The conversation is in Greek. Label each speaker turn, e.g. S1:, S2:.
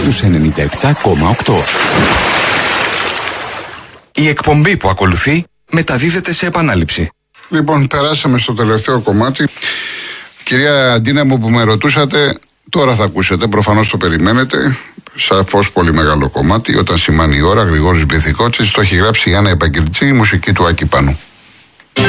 S1: στους 97,8.
S2: Η εκπομπή που ακολουθεί μεταδίδεται σε επανάληψη.
S3: Λοιπόν, περάσαμε στο τελευταίο κομμάτι. Κυρία Αντίναμο, που με ρωτούσατε, τώρα θα ακούσετε, προφανώς το περιμένετε. Σαφώς πολύ μεγάλο κομμάτι. Όταν σημάνει η ώρα, Γρηγόρης Μπιθικότσης, το έχει γράψει η Άννα Επαγγελτζή, η μουσική του Άκη Πάνου.